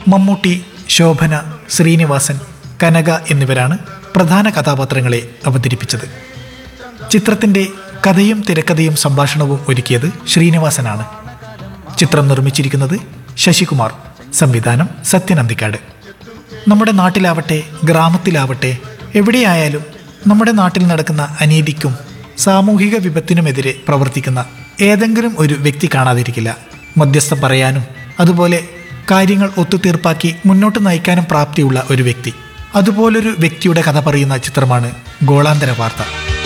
മമ്മൂട്ടി, ശോഭന, ശ്രീനിവാസൻ, കനക എന്നിവരാണ് പ്രധാന കഥാപാത്രങ്ങളെ അവതരിപ്പിച്ചത്. ചിത്രത്തിൻ്റെ കഥയും തിരക്കഥയും സംഭാഷണവും ഒരുക്കിയത് ശ്രീനിവാസനാണ്. ചിത്രം നിർമ്മിച്ചിരിക്കുന്നത് ശശികുമാർ, സംവിധാനം സത്യൻ അന്തിക്കാട്. നമ്മുടെ നാട്ടിലാവട്ടെ ഗ്രാമത്തിലാവട്ടെ എവിടെയായാലും നമ്മുടെ നാട്ടിൽ നടക്കുന്ന അനീതിക്കും സാമൂഹിക വിപത്തിനുമെതിരെ പ്രവർത്തിക്കുന്ന ഏതെങ്കിലും ഒരു വ്യക്തി കാണാതിരിക്കില്ല. മധ്യസ്ഥം പറയാനും അതുപോലെ കാര്യങ്ങൾ ഒത്തുതീർപ്പാക്കി മുന്നോട്ട് നയിക്കാനും പ്രാപ്തിയുള്ള ഒരു വ്യക്തി. അതുപോലൊരു വ്യക്തിയുടെ കഥ പറയുന്ന ചിത്രമാണ് ഗോളാന്തര വാർത്ത.